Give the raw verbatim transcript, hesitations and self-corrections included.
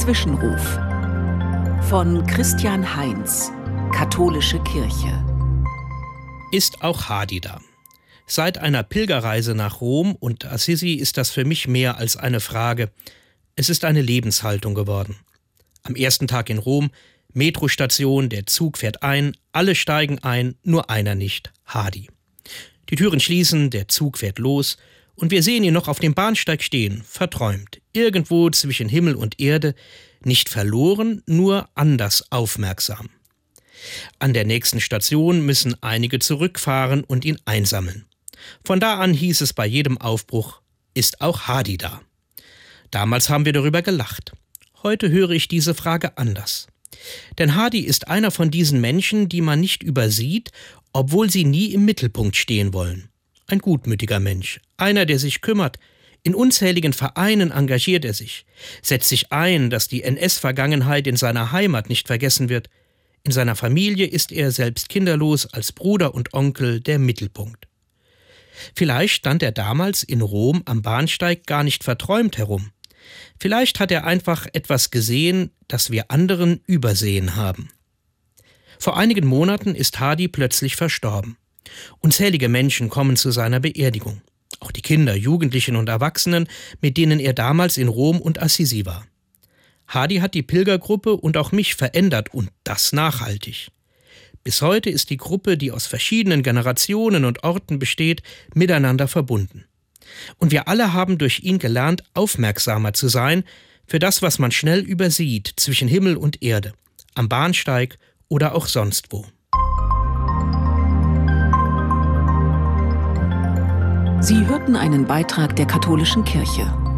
Zwischenruf von Christian Heinz, Katholische Kirche. Ist auch Hadi da? Seit einer Pilgerreise nach Rom und Assisi ist das für mich mehr als eine Frage. Es ist eine Lebenshaltung geworden. Am ersten Tag in Rom, Metrostation, der Zug fährt ein, alle steigen ein, nur einer nicht, Hadi. Die Türen schließen, der Zug fährt los und wir sehen ihn noch auf dem Bahnsteig stehen, verträumt, irgendwo zwischen Himmel und Erde, nicht verloren, nur anders aufmerksam. An der nächsten Station müssen einige zurückfahren und ihn einsammeln. Von da an hieß es bei jedem Aufbruch, ist auch Hadi da? Damals haben wir darüber gelacht. Heute höre ich diese Frage anders. Denn Hadi ist einer von diesen Menschen, die man nicht übersieht, obwohl sie nie im Mittelpunkt stehen wollen. Ein gutmütiger Mensch, einer, der sich kümmert. In unzähligen Vereinen engagiert er sich, setzt sich ein, dass die N S-Vergangenheit in seiner Heimat nicht vergessen wird. In seiner Familie ist er selbst kinderlos, als Bruder und Onkel der Mittelpunkt. Vielleicht stand er damals in Rom am Bahnsteig gar nicht verträumt herum. Vielleicht hat er einfach etwas gesehen, das wir anderen übersehen haben. Vor einigen Monaten ist Hadi plötzlich verstorben. Unzählige Menschen kommen zu seiner Beerdigung. Auch die Kinder, Jugendlichen und Erwachsenen, mit denen er damals in Rom und Assisi war. Hadi hat die Pilgergruppe und auch mich verändert und das nachhaltig. Bis heute ist die Gruppe, die aus verschiedenen Generationen und Orten besteht, miteinander verbunden. Und wir alle haben durch ihn gelernt, aufmerksamer zu sein für das, was man schnell übersieht zwischen Himmel und Erde, am Bahnsteig oder auch sonst wo. Sie hörten einen Beitrag der Katholischen Kirche.